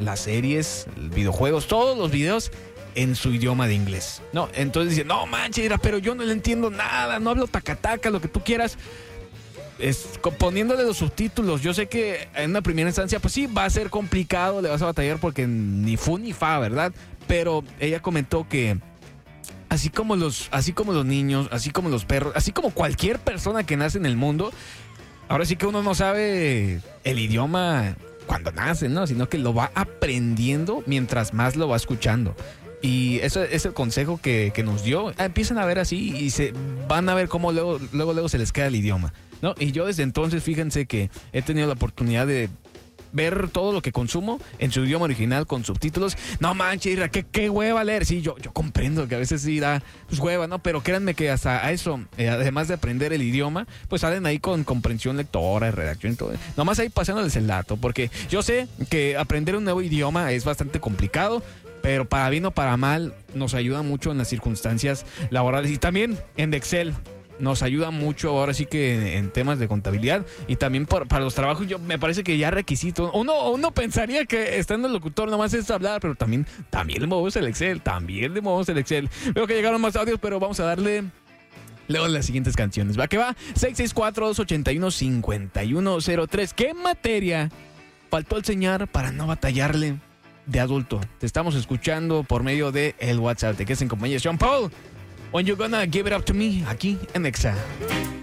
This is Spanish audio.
las series, videojuegos, todos los videos en su idioma de inglés, ¿no? Entonces dice, no manches, pero yo no le entiendo nada, no hablo tacataca, lo que tú quieras. Poniéndole los subtítulos, yo sé que en una primera instancia, pues sí, va a ser complicado, le vas a batallar porque ni fu ni fa, ¿verdad? Pero ella comentó que así como los niños, así como los perros, así como cualquier persona que nace en el mundo, ahora sí que uno no sabe el idioma cuando nace, ¿no? Sino que lo va aprendiendo mientras más lo va escuchando. Y eso es el consejo que nos dio. Empiezan a ver así y se van a ver cómo luego se les queda el idioma, ¿no? Y yo desde entonces, fíjense que he tenido la oportunidad de ver todo lo que consumo en su idioma original con subtítulos. No manches, Ira, qué hueva leer. Sí, yo comprendo que a veces sí da pues, hueva, ¿no? Pero créanme que hasta a eso, además de aprender el idioma, pues salen ahí con comprensión lectora, redacción y todo. Nomás ahí pasándoles el dato, porque yo sé que aprender un nuevo idioma es bastante complicado, pero para bien o para mal nos ayuda mucho en las circunstancias laborales y también en Excel. Nos ayuda mucho ahora sí que en temas de contabilidad y también para los trabajos. Yo me parece que ya requisito. Uno pensaría que estando el locutor nomás es hablar, pero también le movemos el Excel. Veo que llegaron más audios, pero vamos a darle luego las siguientes canciones. Va que va. 664-281-5103. ¿Qué materia faltó enseñar para no batallarle de adulto? Te estamos escuchando por medio de el WhatsApp. Te quedas en compañía de Sean Paul. When You Gonna Give It Up To Me, aquí en Exa.